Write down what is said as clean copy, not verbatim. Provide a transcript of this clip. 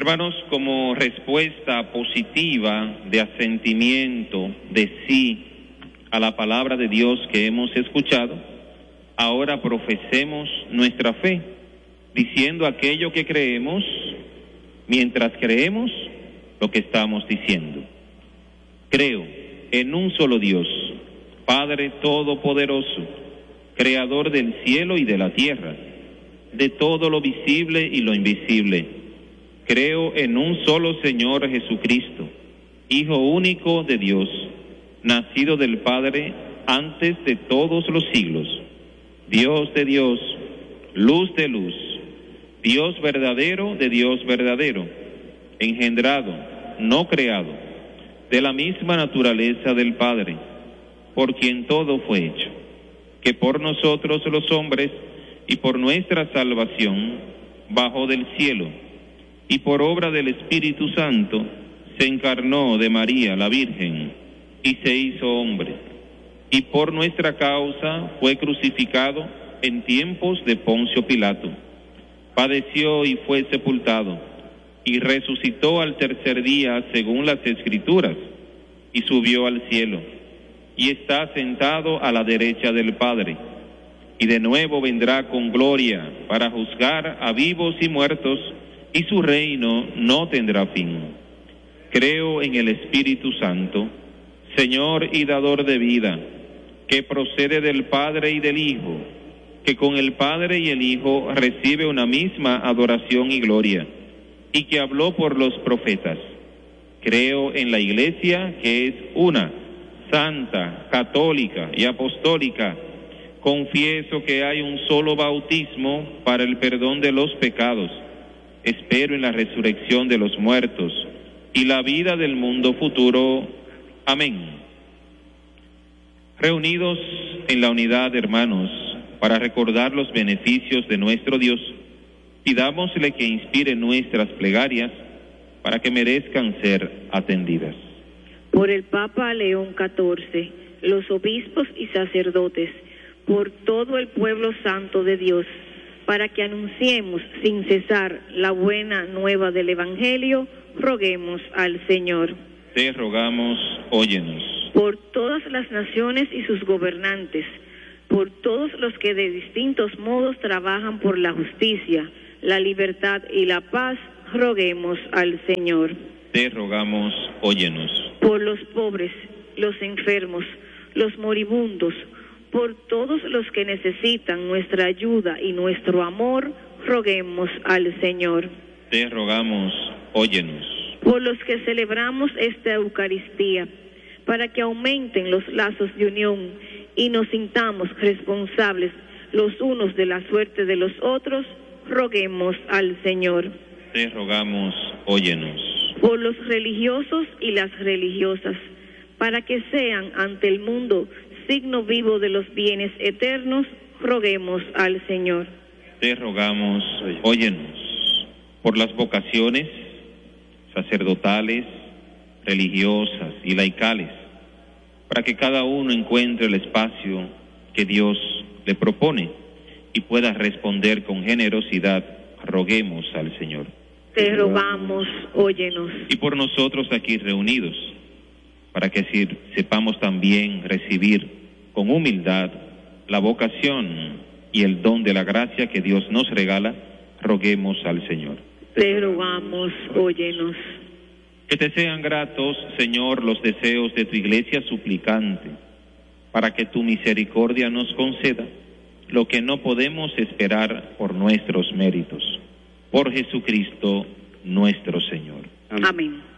Hermanos, como respuesta positiva de asentimiento de sí a la palabra de Dios que hemos escuchado, ahora profesemos nuestra fe, diciendo aquello que creemos, mientras creemos lo que estamos diciendo. Creo en un solo Dios, Padre Todopoderoso, Creador del cielo y de la tierra, de todo lo visible y lo invisible. Creo en un solo Señor Jesucristo, Hijo único de Dios, nacido del Padre antes de todos los siglos, Dios de Dios, luz de luz, Dios verdadero de Dios verdadero, engendrado, no creado, de la misma naturaleza del Padre, por quien todo fue hecho, que por nosotros los hombres y por nuestra salvación bajó del cielo, y por obra del Espíritu Santo se encarnó de María la Virgen y se hizo hombre, y por nuestra causa fue crucificado en tiempos de Poncio Pilato, padeció y fue sepultado, y resucitó al tercer día según las Escrituras, y subió al cielo, y está sentado a la derecha del Padre, y de nuevo vendrá con gloria para juzgar a vivos y muertos, y su reino no tendrá fin. Creo en el Espíritu Santo, Señor y dador de vida, que procede del Padre y del Hijo, que con el Padre y el Hijo recibe una misma adoración y gloria, y que habló por los profetas. Creo en la Iglesia, que es una, santa, católica y apostólica. Confieso que hay un solo bautismo para el perdón de los pecados. Espero en la resurrección de los muertos y la vida del mundo futuro. Amén. Reunidos en la unidad, hermanos, para recordar los beneficios de nuestro Dios, pidámosle que inspire nuestras plegarias para que merezcan ser atendidas. Por el Papa León XIV, los obispos y sacerdotes, por todo el pueblo santo de Dios, para que anunciemos sin cesar la buena nueva del Evangelio, roguemos al Señor. Te rogamos, óyenos. Por todas las naciones y sus gobernantes, por todos los que de distintos modos trabajan por la justicia, la libertad y la paz, roguemos al Señor. Te rogamos, óyenos. Por los pobres, los enfermos, los moribundos, por todos los que necesitan nuestra ayuda y nuestro amor, roguemos al Señor. Te rogamos, óyenos. Por los que celebramos esta Eucaristía, para que aumenten los lazos de unión y nos sintamos responsables los unos de la suerte de los otros, roguemos al Señor. Te rogamos, óyenos. Por los religiosos y las religiosas, para que sean ante el mundo signo vivo de los bienes eternos, roguemos al Señor. Te rogamos, óyenos. Por las vocaciones sacerdotales, religiosas y laicales, para que cada uno encuentre el espacio que Dios le propone y pueda responder con generosidad, roguemos al Señor. Te rogamos, óyenos. Y por nosotros aquí reunidos, para que sepamos también recibir con humildad la vocación y el don de la gracia que Dios nos regala, roguemos al Señor. Te rogamos, óyenos. Que te sean gratos, Señor, los deseos de tu iglesia suplicante, para que tu misericordia nos conceda lo que no podemos esperar por nuestros méritos. Por Jesucristo nuestro Señor. Amén.